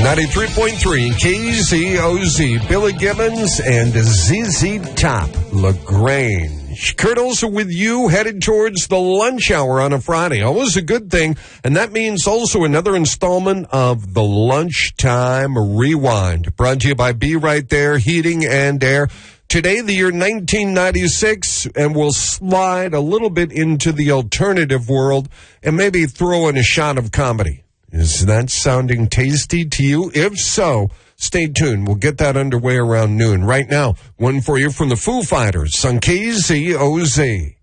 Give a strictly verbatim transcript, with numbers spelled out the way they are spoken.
ninety-three point three K Z O Z. Billy Gibbons and Z Z Top, LaGrange. Kurt Olson with you, headed towards the lunch hour on a Friday. Always a good thing, and that means also another installment of the Lunchtime Rewind. Brought to you by Be Right There Heating and Air. Today, the year nineteen ninety-six, and we'll slide a little bit into the alternative world and maybe throw in a shot of comedy. Is that sounding tasty to you? If so, stay tuned. We'll get that underway around noon. Right now, one for you from the Foo Fighters on K Z O Z.